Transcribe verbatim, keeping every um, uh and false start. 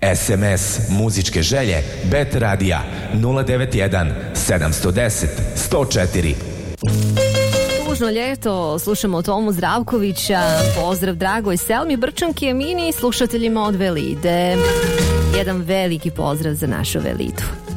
es em es muzičke želje Bet Radija nula devet jedan sedam jedan nula sto četiri. Tužno ljeto, slušamo Tomu Zdravkovića, pozdrav dragoj Selmi Brčanki Emini, slušateljima od Velide. Jedan veliki pozdrav za našu Velidu.